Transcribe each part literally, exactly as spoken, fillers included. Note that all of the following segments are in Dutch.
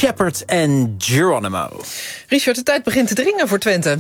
Shepard en Geronimo. Richard, de tijd begint te dringen voor Twente.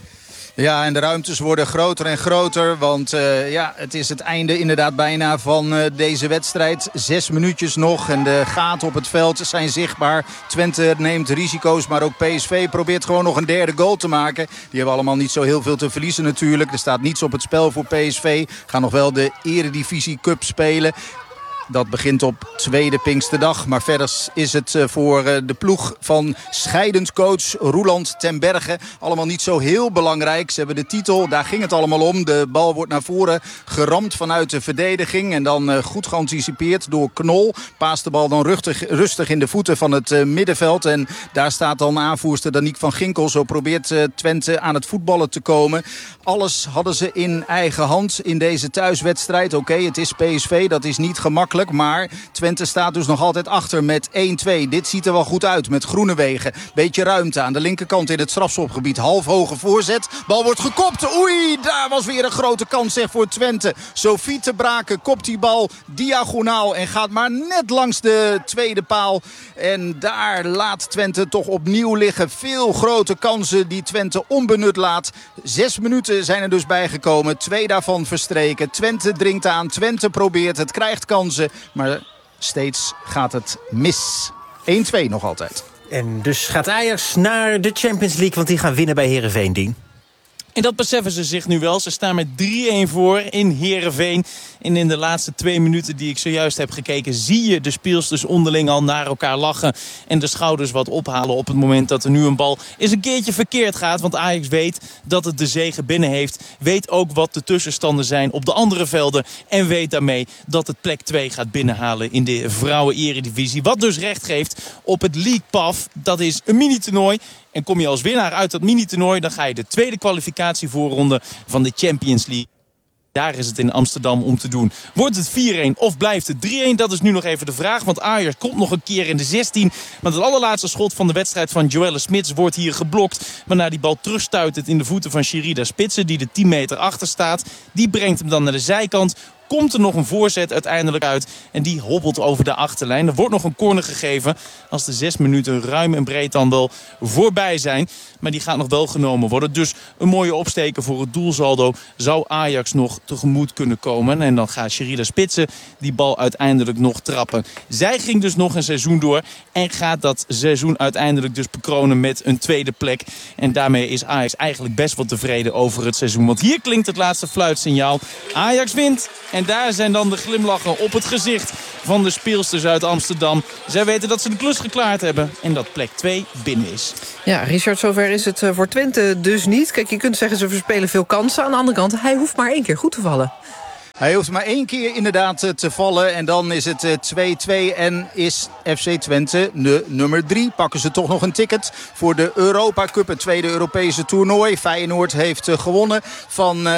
Ja, en de ruimtes worden groter en groter. Want uh, ja, het is het einde inderdaad bijna van uh, deze wedstrijd. Zes minuutjes nog en de gaten op het veld zijn zichtbaar. Twente neemt risico's, maar ook P S V probeert gewoon nog een derde goal te maken. Die hebben allemaal niet zo heel veel te verliezen natuurlijk. Er staat niets op het spel voor P S V. Gaan nog wel de Eredivisie Cup spelen. Dat begint op tweede Pinksterdag. Maar verder is het voor de ploeg van scheidend coach Roeland ten Berge allemaal niet zo heel belangrijk. Ze hebben de titel, daar ging het allemaal om. De bal wordt naar voren geramd vanuit de verdediging. En dan goed geanticipeerd door Knol. Paast de bal dan rustig, rustig in de voeten van het middenveld. En daar staat dan aanvoerster Daniek van Ginkel. Zo probeert Twente aan het voetballen te komen. Alles hadden ze in eigen hand in deze thuiswedstrijd. Oké, okay, het is P S V, dat is niet gemakkelijk. Maar Twente staat dus nog altijd achter met één twee. Dit ziet er wel goed uit met Groenewegen. Beetje ruimte aan de linkerkant in het strafschopgebied. Half hoge voorzet. Bal wordt gekopt. Oei, daar was weer een grote kans zeg, voor Twente. Sophie te Braken kopt die bal diagonaal en gaat maar net langs de tweede paal. En daar laat Twente toch opnieuw liggen. Veel grote kansen die Twente onbenut laat. Zes minuten zijn er dus bijgekomen. Twee daarvan verstreken. Twente dringt aan. Twente probeert het. Krijgt kansen. Maar steeds gaat het mis. één twee nog altijd. En dus gaat Ajax naar de Champions League, want die gaan winnen bij Heerenveen, Dien. En dat beseffen ze zich nu wel. Ze staan met drie-een voor in Heerenveen. En in de laatste twee minuten die ik zojuist heb gekeken, zie je de speelsters onderling al naar elkaar lachen. En de schouders wat ophalen op het moment dat er nu een bal eens een keertje verkeerd gaat. Want Ajax weet dat het de zege binnen heeft. Weet ook wat de tussenstanden zijn op de andere velden. En weet daarmee dat het plek twee gaat binnenhalen in de vrouwen-eredivisie. Wat dus recht geeft op het League Path. Dat is een mini-toernooi. En kom je als winnaar uit dat mini-toernooi, dan ga je de tweede kwalificatievoorronde van de Champions League. Daar is het in Amsterdam om te doen. Wordt het vier-een of blijft het drie-een? Dat is nu nog even de vraag. Want Ajax komt nog een keer in de zestien. Maar het allerlaatste schot van de wedstrijd van Joelle Smits wordt hier geblokt. Waarna die bal terugstuitert in de voeten van Sherida Spitsen. Die er tien meter achter staat. Die brengt hem dan naar de zijkant. Komt er nog een voorzet uiteindelijk uit. En die hobbelt over de achterlijn. Er wordt nog een corner gegeven. Als de zes minuten ruim en breed dan wel voorbij zijn. Maar die gaat nog wel genomen worden. Dus een mooie opsteken voor het doelsaldo. Zou Ajax nog tegemoet kunnen komen. En dan gaat Sherida Spitsen die bal uiteindelijk nog trappen. Zij ging dus nog een seizoen door. En gaat dat seizoen uiteindelijk dus bekronen met een tweede plek. En daarmee is Ajax eigenlijk best wel tevreden over het seizoen. Want hier klinkt het laatste fluitsignaal. Ajax wint. En daar zijn dan de glimlachen op het gezicht van de speelsters uit Amsterdam. Zij weten dat ze de klus geklaard hebben en dat plek twee binnen is. Ja, Richard, zover is het voor Twente dus niet. Kijk, je kunt zeggen ze verspelen veel kansen. Aan de andere kant, hij hoeft maar één keer goed te vallen. Hij hoeft maar één keer inderdaad te vallen. En dan is het twee twee en is F C Twente de nummer drie. Pakken ze toch nog een ticket voor de Europa Cup. Het tweede Europese toernooi. Feyenoord heeft gewonnen van uh,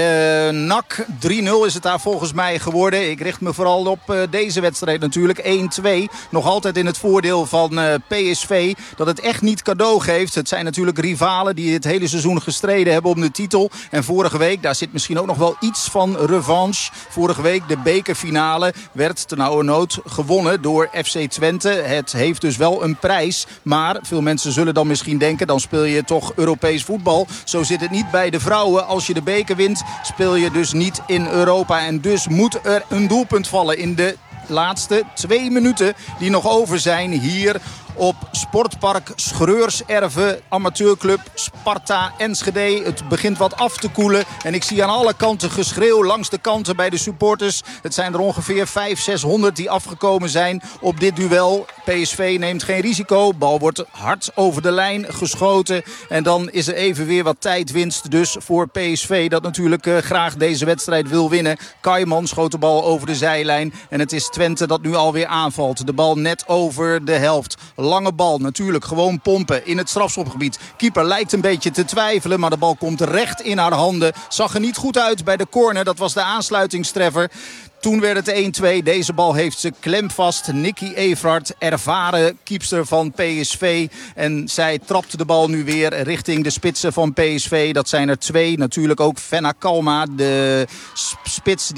N A C. drie nul is het daar volgens mij geworden. Ik richt me vooral op uh, deze wedstrijd natuurlijk. één twee. Nog altijd in het voordeel van uh, P S V. Dat het echt niet cadeau geeft. Het zijn natuurlijk rivalen die het hele seizoen gestreden hebben om de titel. En vorige week, daar zit misschien ook nog wel iets van revanche. Vorige week de bekerfinale werd ternauwernood gewonnen door F C Twente. Het heeft dus wel een prijs. Maar veel mensen zullen dan misschien denken, dan speel je toch Europees voetbal. Zo zit het niet bij de vrouwen. Als je de beker wint, speel je dus niet in Europa. En dus moet er een doelpunt vallen in de laatste twee minuten die nog over zijn hier op Sportpark Schreurserve, amateurclub Sparta Enschede. Het begint wat af te koelen en ik zie aan alle kanten geschreeuw langs de kanten bij de supporters. Het zijn er ongeveer vijfhonderd, zeshonderd die afgekomen zijn op dit duel. P S V neemt geen risico. Bal wordt hard over de lijn geschoten. En dan is er even weer wat tijdwinst dus voor P S V. Dat natuurlijk uh, graag deze wedstrijd wil winnen. Kaiman schoot de bal over de zijlijn. En het is Twente dat nu alweer aanvalt. De bal net over de helft. Lange bal, natuurlijk gewoon pompen in het strafschopgebied. Keeper lijkt een beetje te twijfelen, maar de bal komt recht in haar handen. Zag er niet goed uit bij de corner, dat was de aansluitingstreffer. Toen werd het één twee. Deze bal heeft ze klemvast. Nicky Everard, ervaren keepster van P S V. En zij trapt de bal nu weer richting de spitsen van P S V. Dat zijn er twee. Natuurlijk ook Fenna Kalma, de spits die er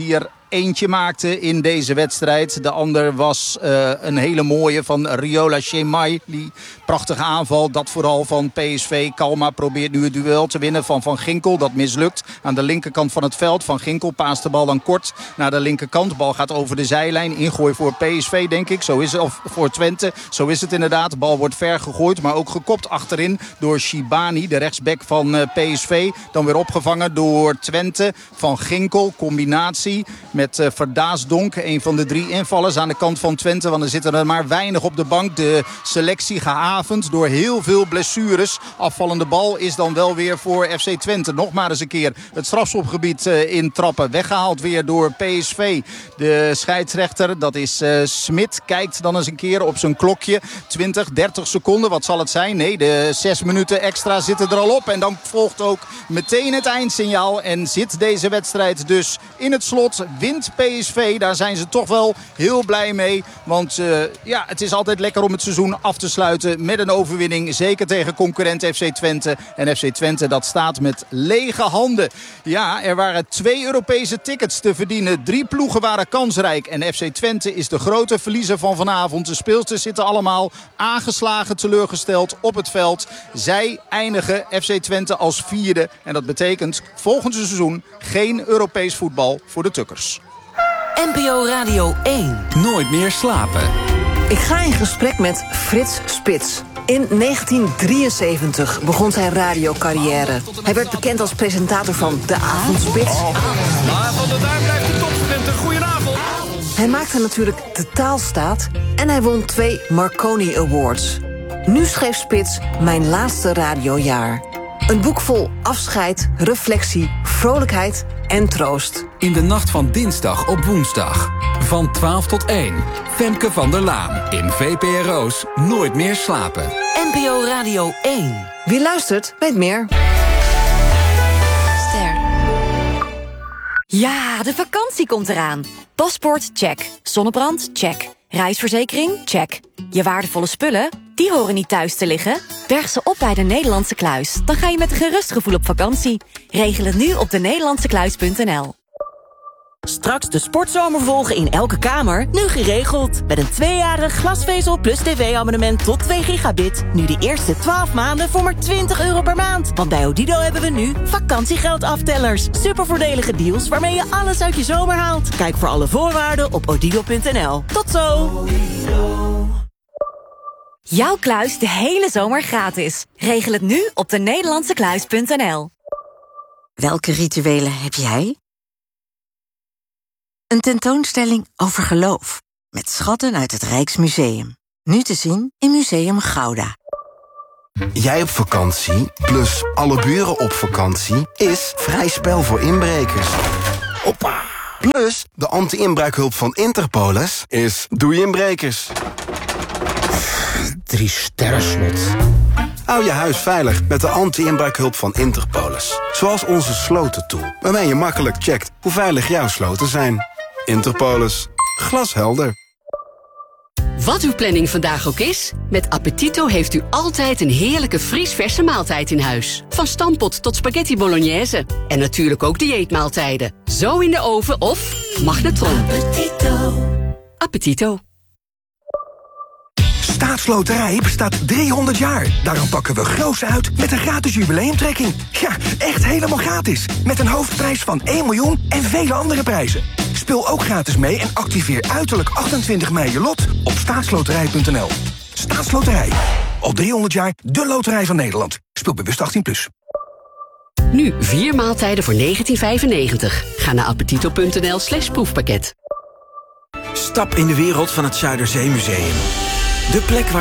eentje maakte in deze wedstrijd. De ander was uh, een hele mooie van Riola Chemaili. Prachtige aanval, dat vooral van P S V. Kalma probeert nu het duel te winnen van Van Ginkel. Dat mislukt aan de linkerkant van het veld. Van Ginkel paast de bal dan kort naar de linkerkant. De bal gaat over de zijlijn. Ingooi voor P S V, denk ik. Zo is het, of voor Twente. Zo is het inderdaad. De bal wordt ver gegooid, maar ook gekopt achterin door Shibani, de rechtsback van uh, P S V. Dan weer opgevangen door Twente. Van Ginkel, combinatie met uh, Verdaasdonk. Een van de drie invallers aan de kant van Twente. Want er zitten er maar weinig op de bank. De selectie gehavend door heel veel blessures. Afvallende bal is dan wel weer voor F C Twente. Nog maar eens een keer het strafschopgebied uh, intrappen. Weggehaald weer door P S V. De scheidsrechter, dat is uh, Smit, kijkt dan eens een keer op zijn klokje. twintig, dertig seconden, wat zal het zijn? Nee, de zes minuten extra zitten er al op. En dan volgt ook meteen het eindsignaal. En zit deze wedstrijd dus in het slot. Wint P S V, daar zijn ze toch wel heel blij mee. Want uh, ja, het is altijd lekker om het seizoen af te sluiten met een overwinning. Zeker tegen concurrent F C Twente. En F C Twente dat staat met lege handen. Ja, er waren twee Europese tickets te verdienen. Drie ploegen waren kansrijk. En F C Twente is de grote verliezer van vanavond. De speelsters zitten allemaal aangeslagen, teleurgesteld op het veld. Zij eindigen F C Twente als vierde. En dat betekent volgend seizoen geen Europees voetbal voor de Tukkers. N P O Radio één. Nooit meer slapen. Ik ga in gesprek met Frits Spits. In negentien drieënzeventig begon zijn radiocarrière. Hij werd bekend als presentator van De Avondspits. Maar van der Duim blijft de topstudenten. Goedenavond. Hij maakte natuurlijk de taalstaat en hij won twee Marconi Awards. Nu schreef Spits Mijn Laatste Radiojaar. Een boek vol afscheid, reflectie, vrolijkheid en troost. In de nacht van dinsdag op woensdag. Van twaalf tot één. Femke van der Laan. In V P R O's Nooit meer slapen. N P O Radio één. Wie luistert, weet meer. Ster. Ja, de vakantie komt eraan. Paspoort, check. Zonnebrand, check. Reisverzekering, check. Je waardevolle spullen, die horen niet thuis te liggen. Berg ze op bij de Nederlandse Kluis. Dan ga je met een gerust gevoel op vakantie. Regel het nu op de nederlandse kluis punt n l. Straks de sportzomer volgen in elke kamer, nu geregeld. Met een tweejarig glasvezel plus tv-abonnement tot twee gigabit. Nu de eerste twaalf maanden voor maar twintig euro per maand. Want bij Odido hebben we nu vakantiegeldaftelers. Supervoordelige deals waarmee je alles uit je zomer haalt. Kijk voor alle voorwaarden op odido punt n l. Tot zo! Jouw kluis de hele zomer gratis. Regel het nu op de nederlandse kluis punt n l. Welke rituelen heb jij? Een tentoonstelling over geloof. Met schatten uit het Rijksmuseum. Nu te zien in Museum Gouda. Jij op vakantie, plus alle buren op vakantie, is vrij spel voor inbrekers. Hoppa! Plus de anti-inbraakhulp van Interpolis is doei inbrekers. Drie sterren slot. Hou je huis veilig met de anti-inbraakhulp van Interpolis. Zoals onze slotentool, waarmee je makkelijk checkt hoe veilig jouw sloten zijn. Interpolis. Glashelder. Wat uw planning vandaag ook is, met Appetito heeft u altijd een heerlijke vriesverse maaltijd in huis. Van stampot tot spaghetti bolognese. En natuurlijk ook dieetmaaltijden. Zo in de oven of magnetron. Appetito. Appetito. Staatsloterij bestaat driehonderd jaar. Daarom pakken we groots uit met een gratis jubileumtrekking. Ja, echt helemaal gratis. Met een hoofdprijs van één miljoen en vele andere prijzen. Speel ook gratis mee en activeer uiterlijk achtentwintig mei je lot op staatsloterij punt n l. Staatsloterij. Al driehonderd jaar de loterij van Nederland. Speel bewust achttien plus. Nu vier maaltijden voor negentien vijfennegentig. Ga naar appetito punt n l slash proefpakket. Stap in de wereld van het Zuiderzeemuseum. De plek waar